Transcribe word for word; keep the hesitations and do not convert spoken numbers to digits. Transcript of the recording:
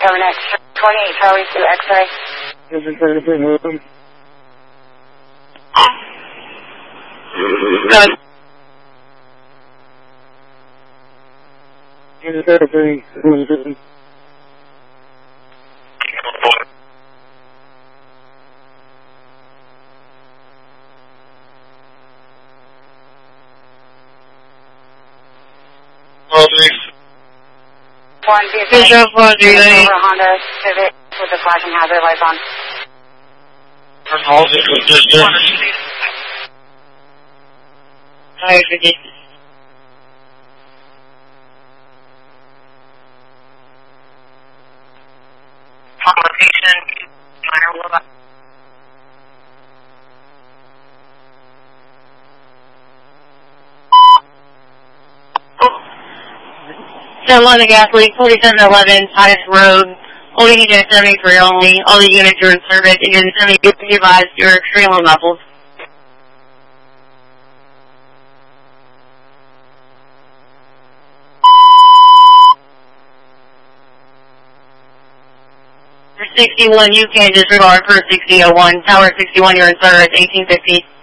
next twenty-eight Charlie to X-ray. This is thirty-three moving. Good. This is thirty-three moving. All three. One, two, three. Zero, four, three, eight. Over Honda Civic with the flashing hazard lights on. All three. Alright, fifty. On location, minor will ten eleven gas leak, forty-seven eleven, Titus Road, holding unit seventy-three only. All the units are in service. Engine seventy, be advised, you're extremely muffled. For sixty-one, you can disregard for sixty oh one. Tower sixty-one, you're in service, eighteen fifty.